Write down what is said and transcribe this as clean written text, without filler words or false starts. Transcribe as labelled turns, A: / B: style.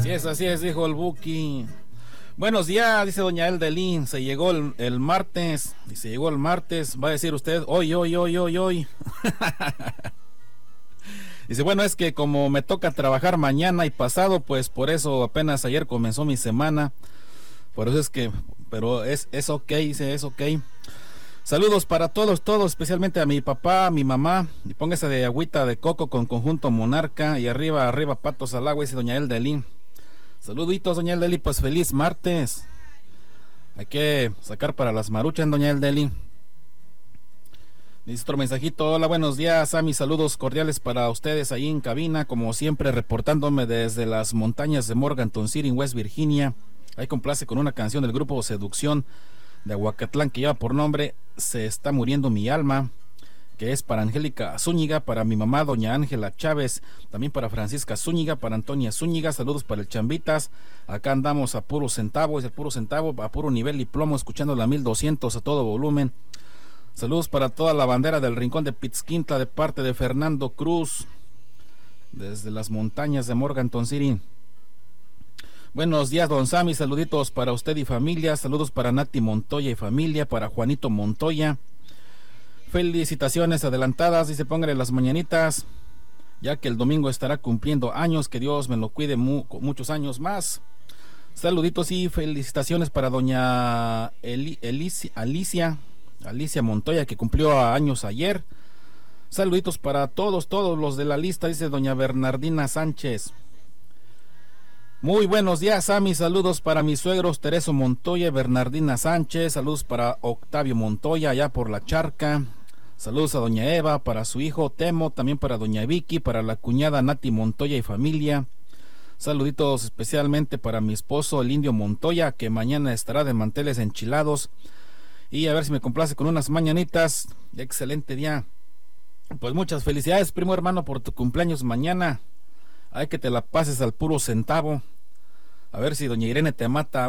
A: así es, dijo el Buki. Buenos días, dice doña Eldelín, se llegó el martes, y se llegó el martes, va a decir usted, hoy. Dice, bueno, es que como me toca trabajar mañana y pasado, pues por eso apenas ayer comenzó mi semana, por eso es que, pero es ok, dice, es ok. Saludos para todos, especialmente a mi papá, a mi mamá, y póngase de agüita de coco con conjunto Monarca, y arriba, patos al agua, dice doña Eldelín. Saluditos, doña Eldeli, pues feliz martes. Hay que sacar para las maruchas, doña Eldeli. Dice otro mensajito, hola, buenos días, a mis saludos cordiales para ustedes ahí en cabina, como siempre reportándome desde las montañas de Morganton City, en West Virginia. Ahí complace con una canción del grupo Seducción de Aguacatlán que lleva por nombre Se está muriendo mi alma, que es para Angélica Zúñiga, para mi mamá doña Ángela Chávez, también para Francisca Zúñiga, para Antonia Zúñiga, saludos para el Chambitas. Acá andamos a puro centavo, es el puro centavo, a puro nivel y plomo, escuchando la 1200 a todo volumen. Saludos para toda la bandera del Rincón de Pitzquintla de parte de Fernando Cruz, desde las montañas de Morganton City. Buenos días, don Sammy, saluditos para usted y familia, saludos para Nati Montoya y familia, para Juanito Montoya. Felicitaciones adelantadas, dice, póngale las mañanitas, ya que el domingo estará cumpliendo años, que Dios me lo cuide muchos años más. Saluditos y felicitaciones para doña Alicia Montoya, que cumplió años ayer. Saluditos para todos los de la lista, dice doña Bernardina Sánchez. Muy buenos días, Sammy, saludos para mis suegros Tereso Montoya y Bernardina Sánchez, saludos para Octavio Montoya allá por La Charca, saludos a doña Eva, para su hijo Temo, también para doña Vicky, para la cuñada Nati Montoya y familia. Saluditos especialmente para mi esposo el Indio Montoya, que mañana estará de manteles enchilados, y a ver si me complace con unas mañanitas. Excelente día. Pues muchas felicidades, primo hermano, por tu cumpleaños mañana. Hay que te la pases al puro centavo. A ver si doña Irene te mata